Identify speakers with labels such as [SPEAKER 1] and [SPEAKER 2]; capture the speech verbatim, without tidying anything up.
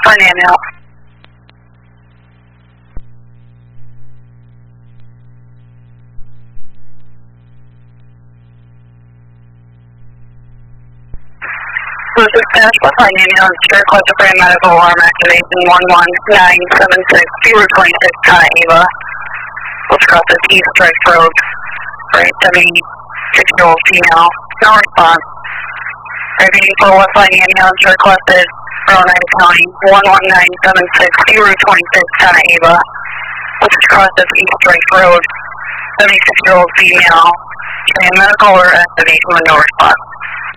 [SPEAKER 1] Westline ambulance. This is Dispatch, Westline ambulance, request for medical alarm activation one one nine seven six, Route twenty-six, Eva. Let's cross this East Drake Road for a seventy-six-year-old female. No response. Repeating for Westline ambulance requested for Oneida County one one nine seven six, Route twenty-six, Eva. Let's cross this East Drake Road. seventy-six-year-old female. And medical alert activation with no response.